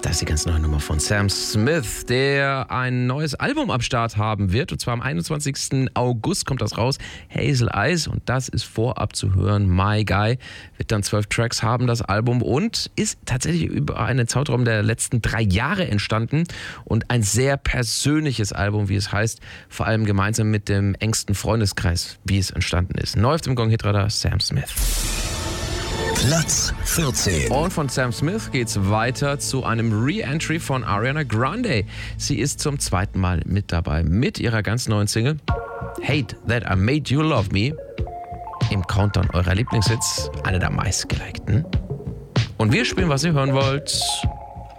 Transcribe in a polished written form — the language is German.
Das ist die ganz neue Nummer von Sam Smith, der ein neues Album am Start haben wird. Und zwar am 21. August kommt das raus, Hazel Eyes. Und das ist vorab zu hören. My Guy wird dann 12 Tracks haben, das Album. Und ist tatsächlich über einen Zeitraum der letzten 3 Jahre entstanden. Und ein sehr persönliches Album, wie es heißt. Vor allem gemeinsam mit dem engsten Freundeskreis, wie es entstanden ist. Neu auf dem Gong-Hitradar, Sam Smith. Platz 14. Und von Sam Smith geht's weiter zu einem Re-Entry von Ariana Grande. Sie ist zum 2. Mal mit dabei mit ihrer ganz neuen Single Hate That I Made You Love Me. Im Countdown eurer Lieblingshits, eine der meistgelikten. Und wir spielen, was ihr hören wollt.